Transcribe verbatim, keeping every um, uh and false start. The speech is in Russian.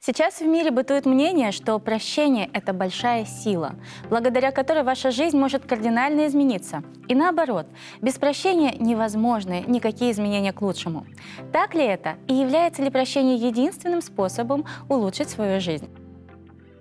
Сейчас в мире бытует мнение, что прощение — это большая сила, благодаря которой ваша жизнь может кардинально измениться. И наоборот, без прощения невозможны никакие изменения к лучшему. Так ли это? И является ли прощение единственным способом улучшить свою жизнь?